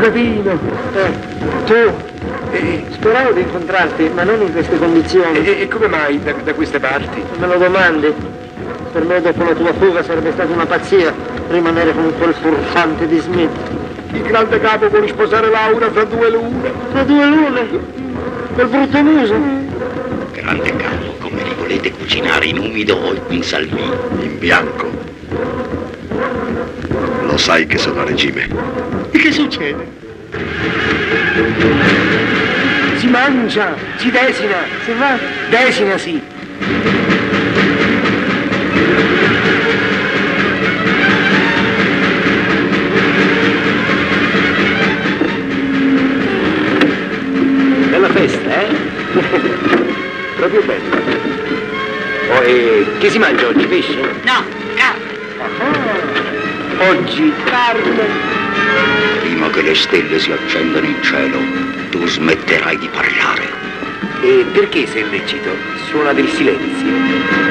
Avvocatino. Tu? Speravo di incontrarti, ma non in queste condizioni. E come mai da queste parti? Me lo domandi? Per me dopo la tua fuga sarebbe stata una pazzia rimanere con quel furfante di Smith. Il grande capo vuole sposare Laura fra 2 lune. Fra 2 lune? Quel brutto muso? Grande capo, come li volete cucinare, in umido o in salvino? In bianco. Lo sai che sono a regime. E che succede? Si mangia, si desina. Si va? Desina, sì. Bella festa, eh? Proprio bella. Oh, e che si mangia oggi? Pesce? No, carne. Oggi carne. Prima che le stelle si accendano in cielo, tu smetterai di parlare. E perché sei lecito? Suona del silenzio.